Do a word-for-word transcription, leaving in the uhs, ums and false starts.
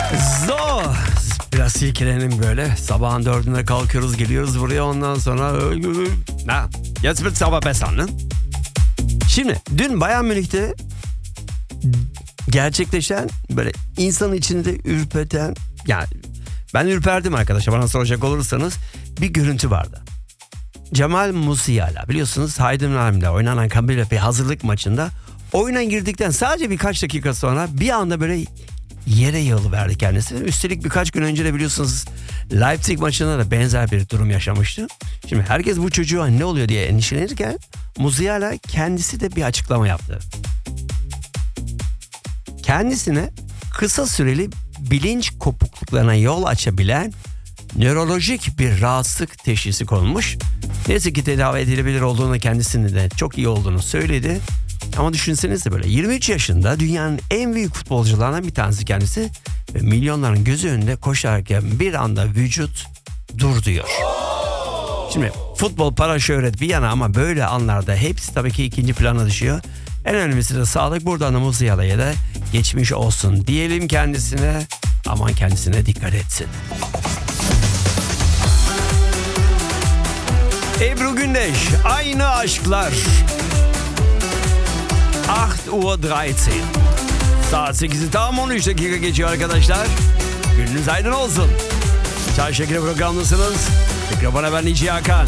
So, biraz silkelenelim böyle. Sabahın dördünde kalkıyoruz, geliyoruz buraya, ondan sonra... Na, jetzt wird's aber besser, ne? Şimdi dün Bayern Münih'te gerçekleşen, böyle insanın içinde ürpeten, yani ben ürperdim arkadaşlar, bana soracak olursanız, bir görüntü vardı. Cemal Musiala, biliyorsunuz Heidenheim'de oynanan kabile bir hazırlık maçında oyuna girdikten sadece birkaç dakika sonra bir anda böyle yere yığılıverdi kendisi. Üstelik birkaç gün önce de biliyorsunuz Leipzig maçında da benzer bir durum yaşamıştı. Şimdi herkes bu çocuğa ne oluyor diye endişelenirken Musiala kendisi de bir açıklama yaptı. Kendisine kısa süreli bilinç kopukluklarına yol açabilen nörolojik bir rahatsızlık teşhisi konmuş. Neyse ki tedavi edilebilir olduğunu, kendisinin de çok iyi olduğunu söyledi. Ama düşünsenize, böyle yirmi üç yaşında dünyanın en büyük futbolcularından bir tanesi kendisi ve milyonların gözü önünde koşarken bir anda vücut dur diyor. Şimdi futbol, para, şöhret bir yana ama böyle anlarda hepsi tabii ki ikinci plana düşüyor. En önemlisi de sağlık. Buradan da Musiala'ya da geçmiş olsun diyelim kendisine. Aman kendisine dikkat etsin. Ebru Gündeş, Aynı Aşklar. acht Uhr dreizehn. Saat sekizi tam on üç dakika geçiyor arkadaşlar. Gününüz aydın olsun. Çay Şekeri programındasınız. Mikrofona ben Nici Hakan.